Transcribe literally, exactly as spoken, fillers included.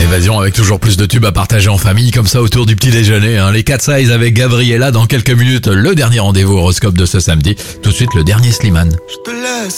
Évasion avec toujours plus de tubes à partager en famille, comme ça autour du petit déjeuner. Hein. Les Cat Size avec Gabriella dans quelques minutes. Le dernier rendez-vous horoscope de ce samedi. Tout de suite, le dernier Slimane. Je te laisse.